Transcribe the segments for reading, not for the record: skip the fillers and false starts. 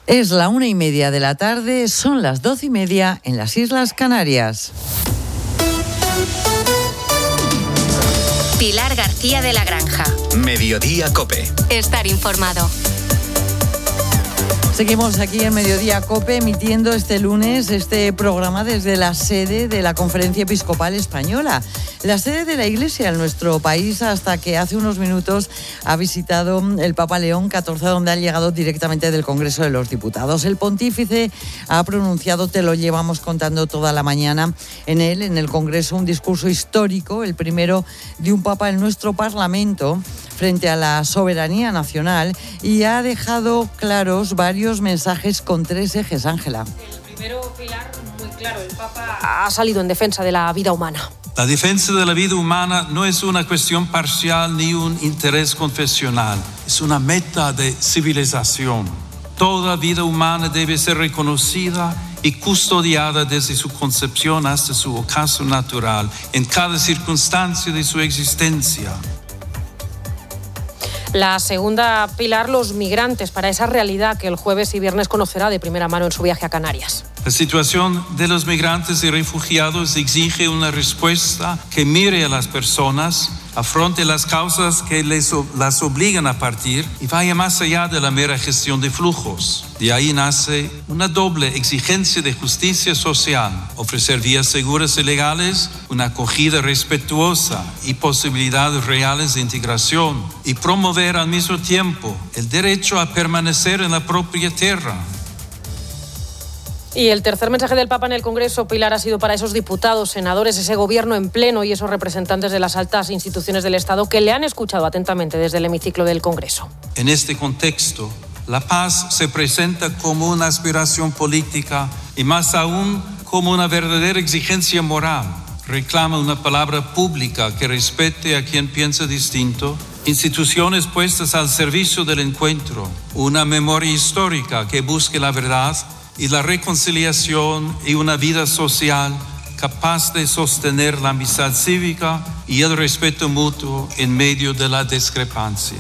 Es la 1:30 de la tarde, son las 12:30 en las Islas Canarias. Pilar García de la Granja. Mediodía COPE. Estar informado. Seguimos aquí en Mediodía COPE emitiendo este lunes este programa desde la sede de la Conferencia Episcopal Española, la sede de la Iglesia en nuestro país, hasta que hace unos minutos ha visitado el Papa León XIV, donde ha llegado directamente del Congreso de los Diputados. El pontífice ha pronunciado, te lo llevamos contando toda la mañana, en el Congreso, un discurso histórico, el primero de un Papa en nuestro Parlamento, frente a la soberanía nacional, y ha dejado claros varios mensajes con 3 ejes, Ángela. El primero, Pilar, muy claro, el Papa ha salido en defensa de la vida humana. La defensa de la vida humana no es una cuestión parcial ni un interés confesional, es una meta de civilización. Toda vida humana debe ser reconocida y custodiada desde su concepción hasta su ocaso natural, en cada circunstancia de su existencia. La segunda, Pilar, los migrantes, para esa realidad que el jueves y viernes conocerá de primera mano en su viaje a Canarias. La situación de los migrantes y refugiados exige una respuesta que mire a las personas, afronte las causas que las obligan a partir y vaya más allá de la mera gestión de flujos. De ahí nace una doble exigencia de justicia social: ofrecer vías seguras y legales, una acogida respetuosa y posibilidades reales de integración, y promover al mismo tiempo el derecho a permanecer en la propia tierra. Y el tercer mensaje del Papa en el Congreso, Pilar, ha sido para esos diputados, senadores, ese gobierno en pleno y esos representantes de las altas instituciones del Estado que le han escuchado atentamente desde el hemiciclo del Congreso. En este contexto, la paz se presenta como una aspiración política y más aún como una verdadera exigencia moral. Reclama una palabra pública que respete a quien piensa distinto, instituciones puestas al servicio del encuentro, una memoria histórica que busque la verdad y la reconciliación, y una vida social capaz de sostener la amistad cívica y el respeto mutuo en medio de la discrepancia.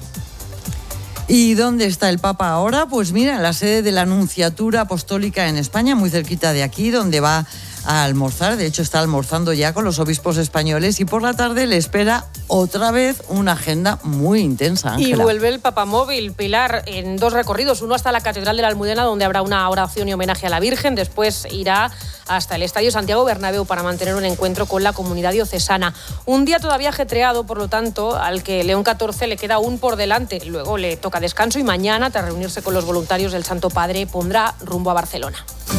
¿Y dónde está el Papa ahora? Pues mira, en la sede de la Nunciatura Apostólica en España, muy cerquita de aquí, donde va a almorzar. De hecho, está almorzando ya con los obispos españoles, y por la tarde le espera otra vez una agenda muy intensa, Ángela. Y vuelve el Papamóvil, Pilar, en 2 recorridos. Uno hasta la Catedral de la Almudena, donde habrá una oración y homenaje a la Virgen. Después irá hasta el Estadio Santiago Bernabéu para mantener un encuentro con la comunidad diocesana. Un día todavía ajetreado, por lo tanto, al que León XIV le queda aún por delante. Luego le toca descanso y mañana, tras reunirse con los voluntarios del Santo Padre, pondrá rumbo a Barcelona.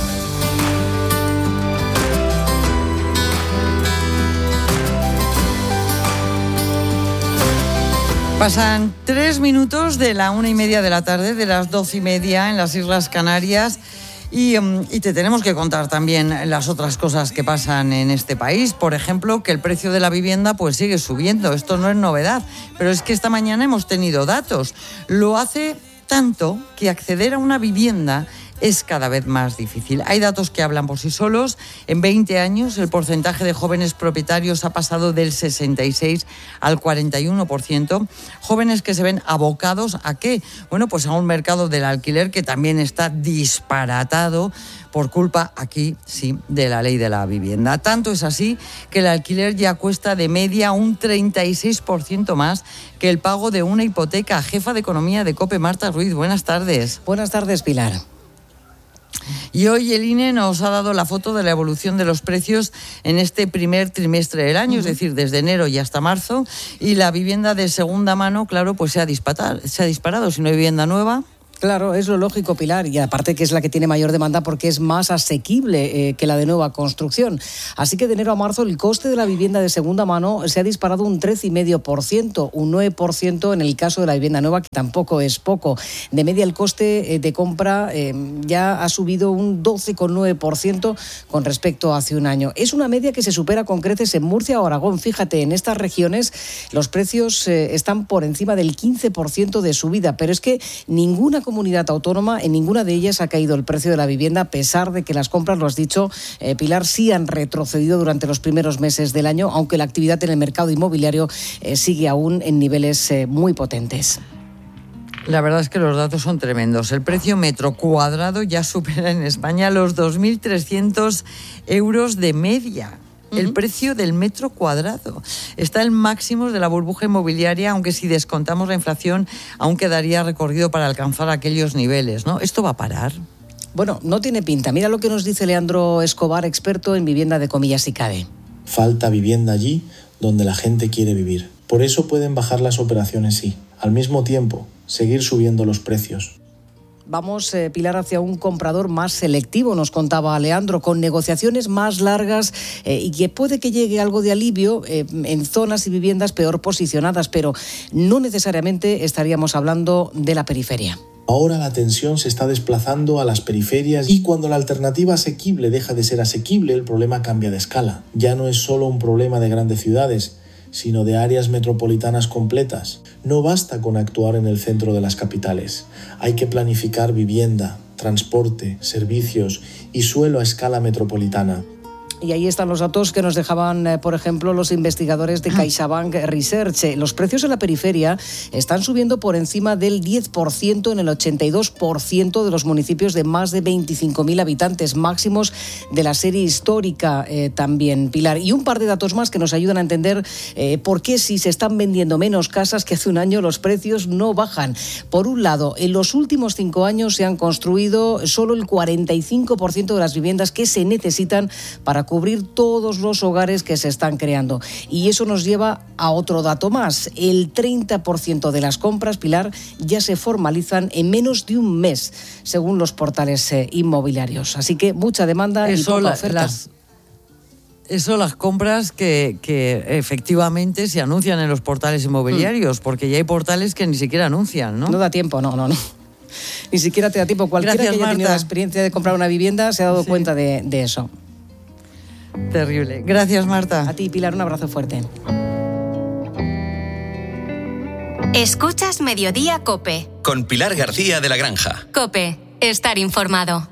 Pasan 3 minutos de la 1:30 de la tarde, de las 12:30 en las Islas Canarias, y te tenemos que contar también las otras cosas que pasan en este país. Por ejemplo, que el precio de la vivienda pues sigue subiendo. Esto no es novedad, pero es que esta mañana hemos tenido datos. Lo hace tanto que acceder a una vivienda es cada vez más difícil. Hay datos que hablan por sí solos. En 20 años el porcentaje de jóvenes propietarios ha pasado del 66 al 41%. Jóvenes que se ven abocados ¿a qué? Bueno, pues a un mercado del alquiler que también está disparatado por culpa, aquí sí, de la ley de la vivienda. Tanto es así que el alquiler ya cuesta de media un 36% más que el pago de una hipoteca. Jefa de Economía de COPE, Marta Ruiz, buenas tardes. Buenas tardes, Pilar. Y hoy el INE nos ha dado la foto de la evolución de los precios en este primer trimestre del año, es decir, desde enero y hasta marzo, y la vivienda de segunda mano, claro, pues se ha disparado. Si no hay vivienda nueva, Claro, es lo lógico, Pilar, y aparte que es la que tiene mayor demanda porque es más asequible que la de nueva construcción. Así que de enero a marzo el coste de la vivienda de segunda mano se ha disparado un 13,5%, un 9% en el caso de la vivienda nueva, que tampoco es poco. De media el coste de compra ya ha subido un 12,9% con respecto a hace un año. Es una media que se supera con creces en Murcia o Aragón. Fíjate, en estas regiones los precios están por encima del 15% de subida, pero es que ninguna comunidad autónoma, en ninguna de ellas ha caído el precio de la vivienda, a pesar de que las compras, lo has dicho, Pilar, sí han retrocedido durante los primeros meses del año, aunque la actividad en el mercado inmobiliario sigue aún en niveles muy potentes. La verdad es que los datos son tremendos. El precio metro cuadrado ya supera en España los 2.300 euros de media. El precio del metro cuadrado está en máximos de la burbuja inmobiliaria, aunque si descontamos la inflación aún quedaría recorrido para alcanzar aquellos niveles, ¿no? ¿Esto va a parar? Bueno, no tiene pinta. Mira lo que nos dice Leandro Escobar, experto en vivienda de comillas si cabe. Falta vivienda allí donde la gente quiere vivir. Por eso pueden bajar las operaciones, sí. Al mismo tiempo, seguir subiendo los precios. Vamos, Pilar, hacia un comprador más selectivo, nos contaba Leandro, con negociaciones más largas y que puede que llegue algo de alivio en zonas y viviendas peor posicionadas, pero no necesariamente estaríamos hablando de la periferia. Ahora la tensión se está desplazando a las periferias y cuando la alternativa asequible deja de ser asequible, el problema cambia de escala. Ya no es solo un problema de grandes ciudades, sino de áreas metropolitanas completas. No basta con actuar en el centro de las capitales. Hay que planificar vivienda, transporte, servicios y suelo a escala metropolitana. Y ahí están los datos que nos dejaban, por ejemplo, los investigadores de CaixaBank Research. Los precios en la periferia están subiendo por encima del 10% en el 82% de los municipios de más de 25.000 habitantes, máximos de la serie histórica también, Pilar. Y un par de datos más que nos ayudan a entender por qué si se están vendiendo menos casas que hace un año, los precios no bajan. Por un lado, en los últimos 5 años se han construido solo el 45% de las viviendas que se necesitan para cubrir todos los hogares que se están creando. Y eso nos lleva a otro dato más. El 30% de las compras, Pilar, ya se formalizan en menos de un mes, según los portales inmobiliarios. Así que mucha demanda y poca oferta. Las compras que efectivamente se anuncian en los portales inmobiliarios, porque ya hay portales que ni siquiera anuncian, ¿no? No da tiempo, no. Ni siquiera te da tiempo. Cualquiera que haya tenido la experiencia de comprar una vivienda se ha dado cuenta de eso. Terrible. Gracias, Marta. A ti, Pilar, un abrazo fuerte. Escuchas Mediodía COPE. Con Pilar García de la Granja. COPE, estar informado.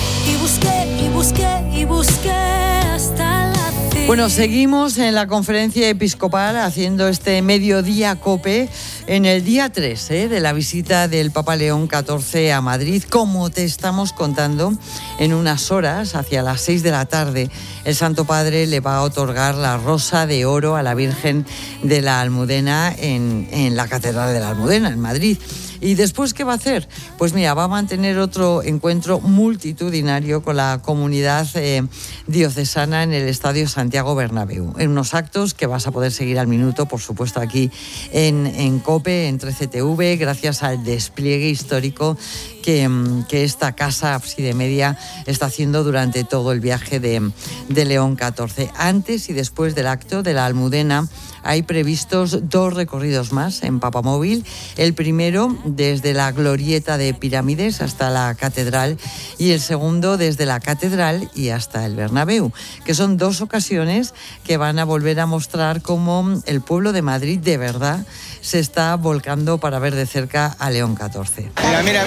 Y busqué hasta la cima. Bueno, seguimos en la conferencia episcopal haciendo este Mediodía COPE en el día 3 de la visita del Papa León XIV a Madrid. Como te estamos contando, en unas horas, hacia las 6 de la tarde, el Santo Padre le va a otorgar la Rosa de Oro a la Virgen de la Almudena en la Catedral de la Almudena, en Madrid. ¿Y después qué va a hacer? Pues mira, va a mantener otro encuentro multitudinario con la comunidad diocesana en el Estadio Santiago Bernabéu, en unos actos que vas a poder seguir al minuto, por supuesto, aquí en COPE, en 13TV, gracias al despliegue histórico que esta casa Ábside Media está haciendo durante todo el viaje de León XIV. Antes y después del acto de la Almudena hay previstos 2 recorridos más en Papamóvil. El primero desde la glorieta de Pirámides hasta la Catedral y el segundo desde la Catedral y hasta el Bernabéu, que son 2 ocasiones que van a volver a mostrar cómo el pueblo de Madrid de verdad se está volcando para ver de cerca a León XIV. Mira.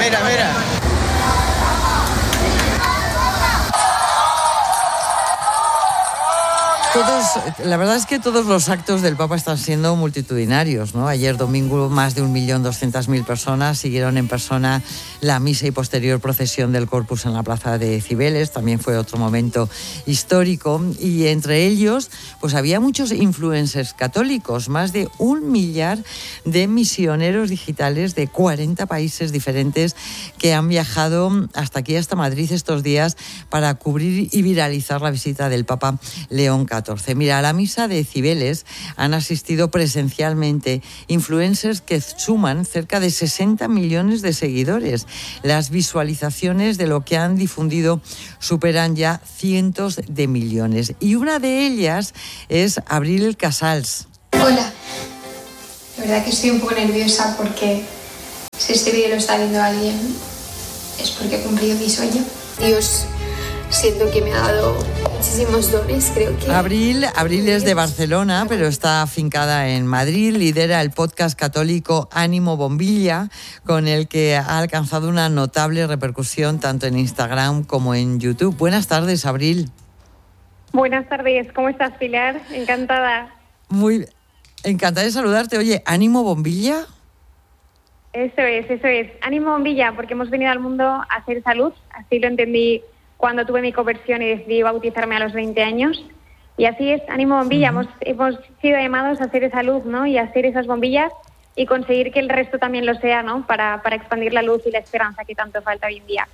La verdad es que todos los actos del Papa están siendo multitudinarios, ¿no? Ayer domingo más de 1.200.000 personas siguieron en persona la misa y posterior procesión del Corpus en la plaza de Cibeles. También fue otro momento histórico y entre ellos pues había muchos influencers católicos, más de 1 millar de misioneros digitales de 40 países diferentes que han viajado hasta aquí, hasta Madrid estos días para cubrir y viralizar la visita del Papa León XIV. Mira, a la misa de Cibeles han asistido presencialmente influencers que suman cerca de 60 millones de seguidores. Las visualizaciones de lo que han difundido superan ya cientos de millones. Y una de ellas es Abril Casals. Hola, la verdad que estoy un poco nerviosa porque si este vídeo lo está viendo alguien es porque he cumplido mi sueño. Dios, siento que me ha dado muchísimos dones, creo que... Abril es de Barcelona, pero está afincada en Madrid, lidera el podcast católico Ánimo Bombilla, con el que ha alcanzado una notable repercusión tanto en Instagram como en YouTube. Buenas tardes, Abril. Buenas tardes, ¿cómo estás, Pilar? Encantada. Muy encantada de saludarte. Oye, ¿Ánimo Bombilla? Eso es. Ánimo bombilla, porque hemos venido al mundo a hacer salud. Así lo entendí cuando tuve mi conversión y decidí bautizarme a los 20 años. Y así es, ánimo bombilla. Hemos sido llamados a hacer esa luz, ¿no? Y a hacer esas bombillas y conseguir que el resto también lo sea, ¿no? Para expandir la luz y la esperanza que tanto falta hoy en día.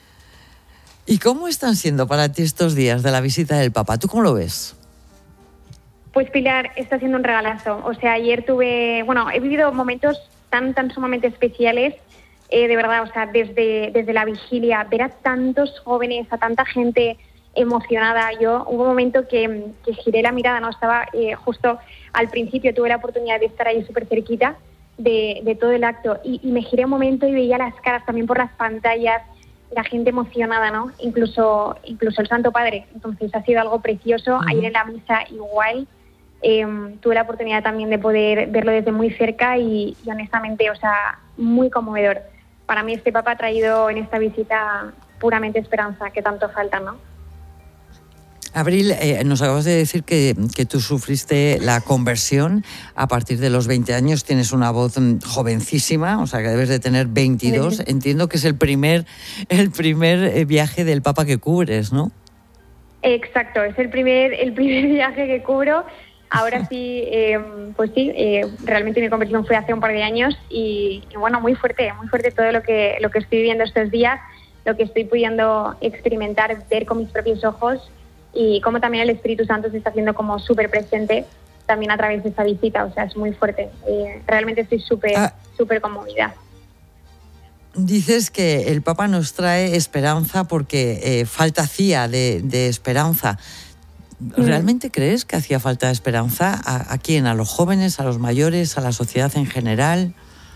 ¿Y cómo están siendo para ti estos días de la visita del Papa? ¿Tú cómo lo ves? Pues Pilar, está siendo un regalazo. O sea, ayer he vivido momentos tan sumamente especiales, de verdad, o sea, desde la vigilia, ver a tantos jóvenes, a tanta gente emocionada. Hubo un momento que giré la mirada, ¿no? Estaba justo al principio, tuve la oportunidad de estar ahí súper cerquita de todo el acto y me giré un momento y veía las caras también por las pantallas, la gente emocionada, ¿no? Incluso el Santo Padre. Entonces ha sido algo precioso. Ayer en la misa igual. Tuve la oportunidad también de poder verlo desde muy cerca y honestamente, o sea, muy conmovedor. Para mí este Papa ha traído en esta visita puramente esperanza, que tanto falta, ¿no? Abril, nos acabas de decir que tú sufriste la conversión a partir de los 20 años, tienes una voz jovencísima, o sea que debes de tener 22. Entiendo que es el primer viaje del Papa que cubres, ¿no? Exacto, es el primer viaje que cubro. Ahora sí, realmente mi conversión fue hace un par de años y bueno, muy fuerte todo lo que estoy viviendo estos días, lo que estoy pudiendo experimentar, ver con mis propios ojos y cómo también el Espíritu Santo se está haciendo como súper presente también a través de esta visita, o sea, es muy fuerte. Realmente estoy súper conmovida. Dices que el Papa nos trae esperanza porque falta hacía de esperanza. ¿Realmente crees que hacía falta esperanza? ¿A quién? ¿A los jóvenes, a los mayores, a la sociedad en general?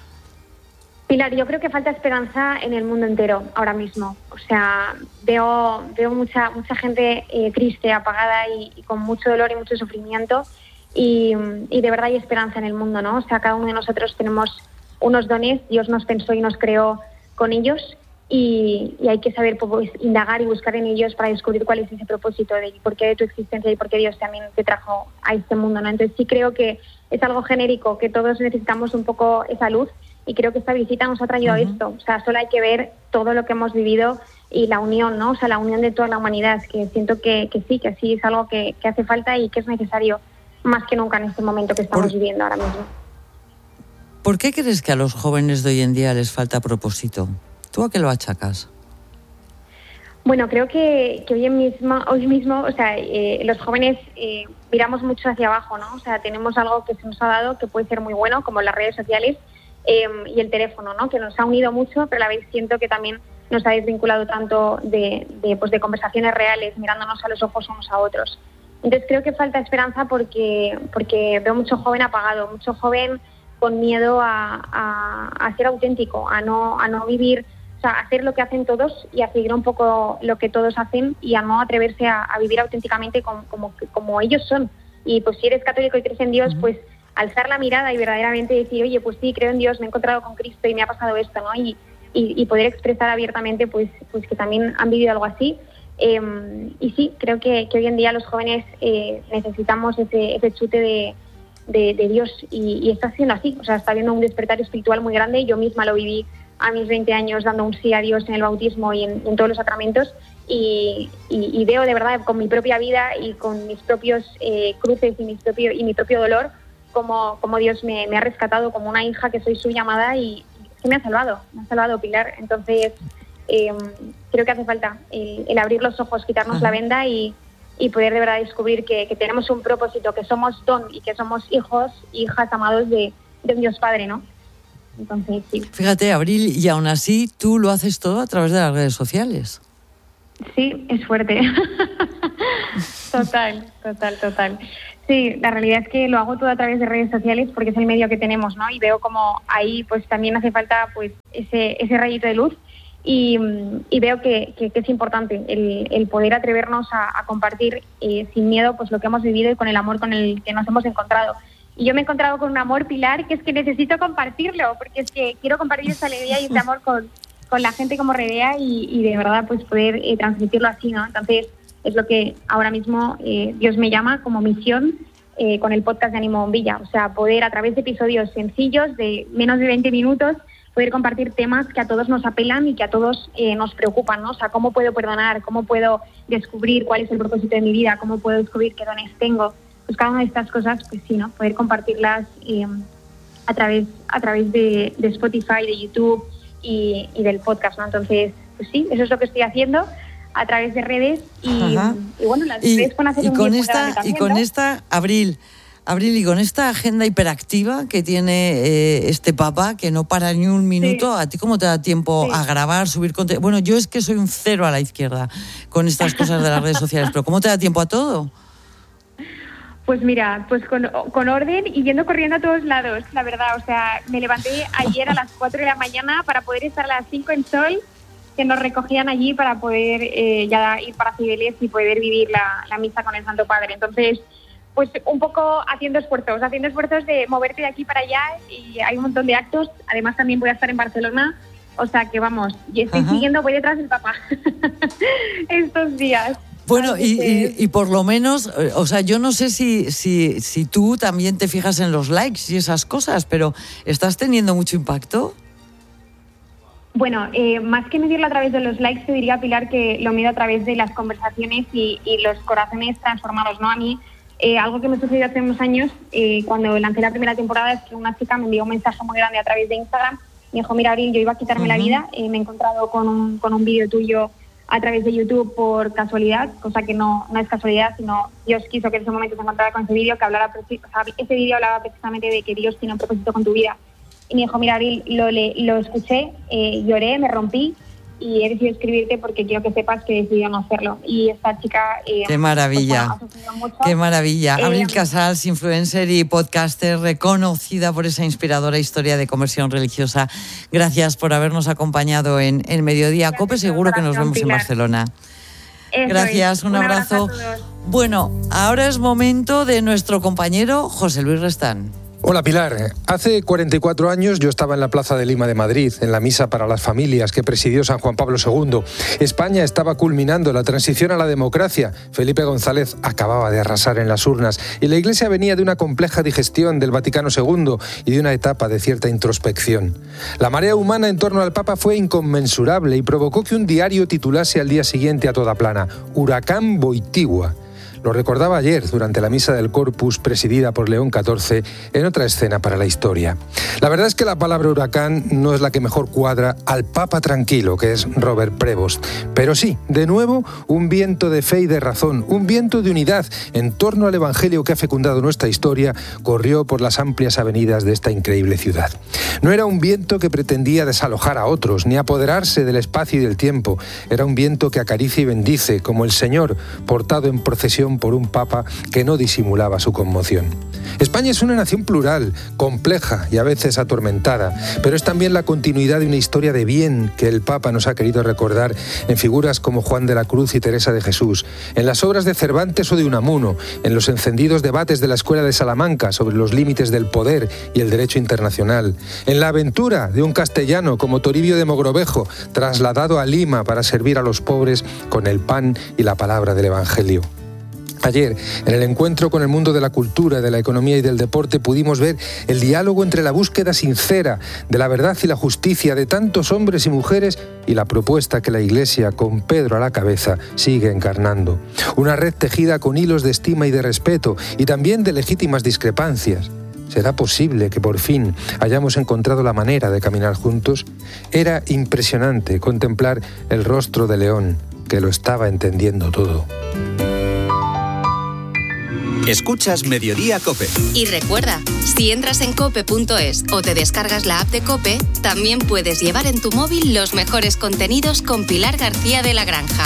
Pilar, yo creo que falta esperanza en el mundo entero ahora mismo. O sea, veo mucha gente triste, apagada y con mucho dolor y mucho sufrimiento y de verdad hay esperanza en el mundo, ¿no? O sea, cada uno de nosotros tenemos unos dones, Dios nos pensó y nos creó con ellos y hay que saber pues, indagar y buscar en ellos para descubrir cuál es ese propósito de por qué de tu existencia y por qué Dios también te trajo a este mundo, ¿no? Entonces sí creo que es algo genérico, que todos necesitamos un poco esa luz y creo que esta visita nos ha traído esto. O sea, solo hay que ver todo lo que hemos vivido y la unión, ¿no? O sea, la unión de toda la humanidad, que siento que sí es algo que hace falta y que es necesario más que nunca en este momento que estamos viviendo ahora mismo. ¿Por qué crees que a los jóvenes de hoy en día les falta propósito? ¿Tú a qué lo achacas? Bueno, creo que hoy mismo, o sea, los jóvenes miramos mucho hacia abajo, ¿no? O sea, tenemos algo que se nos ha dado que puede ser muy bueno, como las redes sociales y el teléfono, ¿no? Que nos ha unido mucho, pero a la vez siento que también nos ha desvinculado tanto de conversaciones reales, mirándonos a los ojos unos a otros. Entonces creo que falta esperanza porque veo mucho joven apagado, mucho joven con miedo a ser auténtico, a no vivir, o sea, a hacer lo que hacen todos y a seguir un poco lo que todos hacen y a no atreverse a vivir auténticamente como ellos son. Y pues si eres católico y crees en Dios, pues alzar la mirada y verdaderamente decir, oye, pues sí, creo en Dios, me he encontrado con Cristo y me ha pasado esto, ¿no? Y poder expresar abiertamente pues que también han vivido algo así. Y sí, creo que hoy en día los jóvenes necesitamos ese chute de Dios y está siendo así, o sea, está habiendo un despertar espiritual muy grande. Yo misma lo viví a mis 20 años dando un sí a Dios en el bautismo y en todos los sacramentos y veo de verdad con mi propia vida y con mis propios cruces y mi propio dolor como Dios me ha rescatado como una hija que soy su llamada y que me ha salvado Pilar. Entonces creo que hace falta el abrir los ojos, quitarnos la venda y poder de verdad descubrir que tenemos un propósito, que somos don y que somos hijos e hijas amados de Dios Padre, ¿no? Entonces, sí. Fíjate, Abril, y aún así tú lo haces todo a través de las redes sociales. Sí, es fuerte. Total. Sí, la realidad es que lo hago todo a través de redes sociales porque es el medio que tenemos, ¿no? Y veo como ahí pues también hace falta pues ese rayito de luz. Y veo que es importante el poder atrevernos a compartir sin miedo pues lo que hemos vivido y con el amor con el que nos hemos encontrado. Y yo me he encontrado con un amor, Pilar, que es que necesito compartirlo, porque es que quiero compartir esa alegría y ese amor con la gente como rodea y de verdad pues poder transmitirlo así, ¿no? Entonces es lo que ahora mismo Dios me llama como misión con el podcast de Ánimo Bombilla. O sea, poder a través de episodios sencillos de menos de 20 minutos poder compartir temas que a todos nos apelan y que a todos nos preocupan, ¿no? O sea, cómo puedo perdonar, cómo puedo descubrir cuál es el propósito de mi vida, cómo puedo descubrir qué dones tengo. Pues cada una de estas cosas, pues sí, ¿no? Poder compartirlas a través de Spotify, de YouTube y del podcast, ¿no? Entonces, pues sí, eso es lo que estoy haciendo a través de redes y bueno, las redes pueden hacer un bien muy grande también, y con esta, Abril, y con esta agenda hiperactiva que tiene este papá, que no para ni un minuto, ¿a ti cómo te da tiempo a grabar, subir contenido? Bueno, yo es que soy un cero a la izquierda con estas cosas de las redes sociales, pero ¿cómo te da tiempo a todo? Pues mira, pues con orden y yendo corriendo a todos lados, la verdad. O sea, me levanté ayer a las 4 de la mañana para poder estar a las 5 en Sol, que nos recogían allí para poder ya ir para Cibeles y poder vivir la misa con el Santo Padre. Entonces, pues un poco haciendo esfuerzos de moverte de aquí para allá, y hay un montón de actos. Además también voy a estar en Barcelona, o sea que vamos, y estoy voy detrás del papá estos días. Bueno, y por lo menos, o sea, yo no sé si tú también te fijas en los likes y esas cosas, pero ¿estás teniendo mucho impacto? Bueno, más que medirlo a través de los likes, te diría, Pilar, que lo mido a través de las conversaciones y los corazones transformados, ¿no? A mí, algo que me sucedió hace unos años, cuando lancé la primera temporada, es que una chica me envió un mensaje muy grande a través de Instagram. Me dijo, mira, Abril, yo iba a quitarme la vida, me he encontrado con un vídeo tuyo a través de YouTube por casualidad, cosa que no es casualidad, sino Dios quiso que en ese momento se encontrara con ese vídeo, que ese vídeo hablaba precisamente de que Dios tiene un propósito con tu vida. Y me dijo, mira, Abril, lo escuché, lloré, me rompí y he decidido escribirte porque quiero que sepas que he decidido no hacerlo. Y esta chica... ¡Qué maravilla! Pues, bueno, ha mucho. ¡Qué maravilla! Abril Casals, influencer y podcaster, reconocida por esa inspiradora historia de conversión religiosa. Gracias por habernos acompañado en Mediodía Cope. Seguro que nos vemos en Barcelona. Gracias, un abrazo. Bueno, ahora es momento de nuestro compañero José Luis Restán. Hola Pilar, hace 44 años yo estaba en la Plaza de Lima de Madrid, en la misa para las familias que presidió San Juan Pablo II. España estaba culminando la transición a la democracia. Felipe González acababa de arrasar en las urnas y la Iglesia venía de una compleja digestión del Vaticano II y de una etapa de cierta introspección. La marea humana en torno al Papa fue inconmensurable y provocó que un diario titulase al día siguiente a toda plana: Huracán Boitigua. Lo recordaba ayer durante la misa del Corpus presidida por León XIV en otra escena para la historia. La verdad es que la palabra huracán no es la que mejor cuadra al Papa tranquilo, que es Robert Prevost. Pero sí, de nuevo, un viento de fe y de razón, un viento de unidad en torno al Evangelio que ha fecundado nuestra historia, corrió por las amplias avenidas de esta increíble ciudad. No era un viento que pretendía desalojar a otros, ni apoderarse del espacio y del tiempo. Era un viento que acaricia y bendice, como el Señor, portado en procesión por un papa que no disimulaba su conmoción. España es una nación plural, compleja y a veces atormentada, pero es también la continuidad de una historia de bien que el Papa nos ha querido recordar en figuras como Juan de la Cruz y Teresa de Jesús, en las obras de Cervantes o de Unamuno, en los encendidos debates de la Escuela de Salamanca sobre los límites del poder y el derecho internacional, en la aventura de un castellano como Toribio de Mogrovejo, trasladado a Lima para servir a los pobres con el pan y la palabra del Evangelio. Ayer, en el encuentro con el mundo de la cultura, de la economía y del deporte, pudimos ver el diálogo entre la búsqueda sincera de la verdad y la justicia de tantos hombres y mujeres y la propuesta que la Iglesia, con Pedro a la cabeza, sigue encarnando. Una red tejida con hilos de estima y de respeto y también de legítimas discrepancias. ¿Será posible que por fin hayamos encontrado la manera de caminar juntos? Era impresionante contemplar el rostro de León, que lo estaba entendiendo todo. Escuchas Mediodía Cope. Y recuerda, si entras en cope.es o te descargas la app de Cope, también puedes llevar en tu móvil los mejores contenidos con Pilar García de la Granja.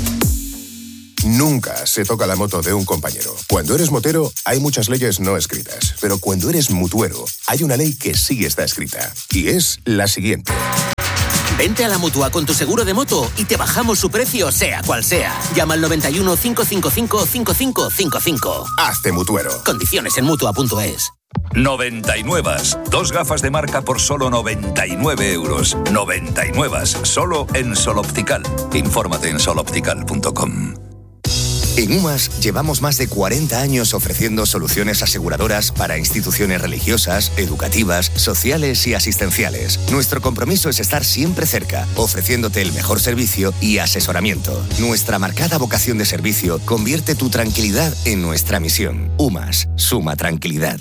Nunca se toca la moto de un compañero. Cuando eres motero, hay muchas leyes no escritas. Pero cuando eres mutuero, hay una ley que sí está escrita. Y es la siguiente. Vente a la Mutua con tu seguro de moto y te bajamos su precio, sea cual sea. Llama al 91 555 5555. Hazte mutuero. Condiciones en Mutua.es. 99. Dos gafas de marca por solo 99 euros. 99. Solo en Sol Optical. Infórmate en soloptical.com. En UMAS llevamos más de 40 años ofreciendo soluciones aseguradoras para instituciones religiosas, educativas, sociales y asistenciales. Nuestro compromiso es estar siempre cerca, ofreciéndote el mejor servicio y asesoramiento. Nuestra marcada vocación de servicio convierte tu tranquilidad en nuestra misión. UMAS, suma tranquilidad.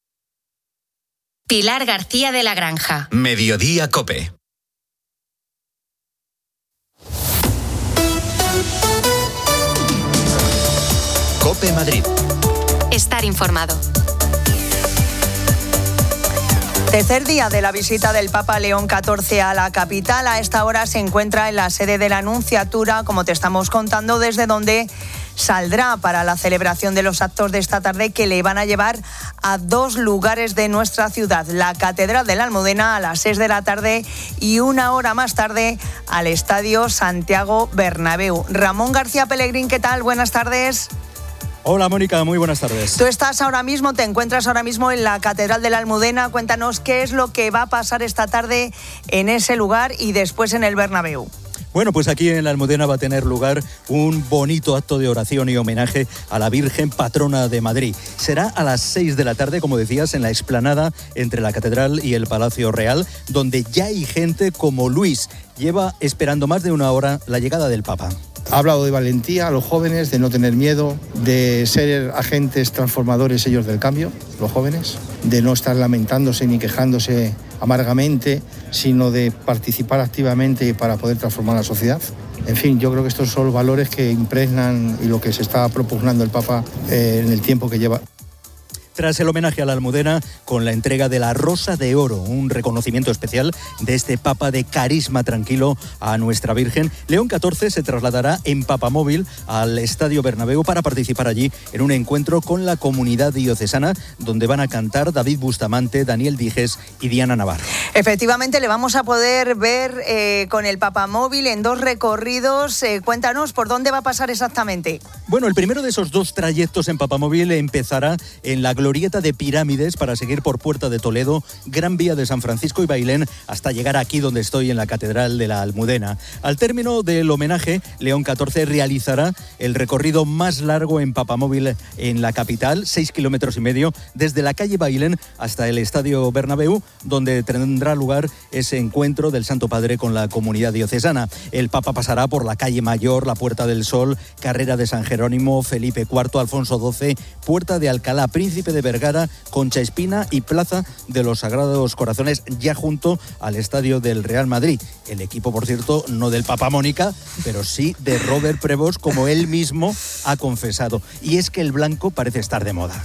Pilar García de la Granja. Mediodía COPE. COPE Madrid. Estar informado. Tercer día de la visita del Papa León XIV a la capital. A esta hora se encuentra en la sede de la Anunciatura, como te estamos contando, desde donde saldrá para la celebración de los actos de esta tarde, que le van a llevar a 2 lugares de nuestra ciudad: la Catedral de la Almudena a las 6 de la tarde y 1 hora más tarde al Estadio Santiago Bernabéu. Ramón García Pellegrín, ¿qué tal? Buenas tardes. Hola Mónica, muy buenas tardes. Tú te encuentras ahora mismo en la Catedral de la Almudena. Cuéntanos qué es lo que va a pasar esta tarde en ese lugar y después en el Bernabéu. Bueno, pues aquí en la Almudena va a tener lugar un bonito acto de oración y homenaje a la Virgen Patrona de Madrid. Será a las 6 de la tarde, como decías, en la explanada entre la Catedral y el Palacio Real, donde ya hay gente como Luis. Lleva esperando más de 1 hora la llegada del Papa. Ha hablado de valentía a los jóvenes, de no tener miedo, de ser agentes transformadores ellos del cambio, los jóvenes, de no estar lamentándose ni quejándose amargamente, sino de participar activamente para poder transformar la sociedad. En fin, yo creo que estos son los valores que impregnan y lo que se está propugnando el Papa en el tiempo que lleva. Tras el homenaje a la Almudena, con la entrega de la Rosa de Oro, un reconocimiento especial de este Papa de carisma tranquilo a nuestra Virgen, León XIV se trasladará en papamóvil al Estadio Bernabéu para participar allí en un encuentro con la comunidad diocesana, donde van a cantar David Bustamante, Daniel Dijes y Diana Navarro. Efectivamente, le vamos a poder ver con el papamóvil en 2 recorridos. Cuéntanos, ¿por dónde va a pasar exactamente? Bueno, el primero de esos 2 trayectos en papamóvil empezará en la Glorieta de Pirámides para seguir por Puerta de Toledo, Gran Vía de San Francisco y Bailén hasta llegar aquí donde estoy en la Catedral de la Almudena. Al término del homenaje, León XIV realizará el recorrido más largo en papamóvil en la capital, 6,5 kilómetros, desde la calle Bailén hasta el Estadio Bernabéu, donde tendrá lugar ese encuentro del Santo Padre con la comunidad diocesana. El Papa pasará por la calle Mayor, la Puerta del Sol, Carrera de San Jerónimo, Felipe IV, Alfonso XII, Puerta de Alcalá, Príncipe de Vergara, Concha Espina y Plaza de los Sagrados Corazones, ya junto al estadio del Real Madrid. El equipo, por cierto, no del Papa Mónica, pero sí de Robert Prevost, como él mismo ha confesado. Y es que el blanco parece estar de moda.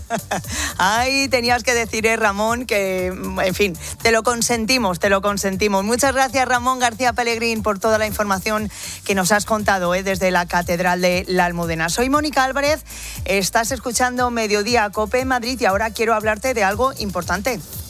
Ay, tenías que decir, Ramón, que, en fin, te lo consentimos. Muchas gracias, Ramón García Pellegrín, por toda la información que nos has contado desde la Catedral de la Almudena. Soy Mónica Álvarez, estás escuchando Mediodía COPE en Madrid y ahora quiero hablarte de algo importante.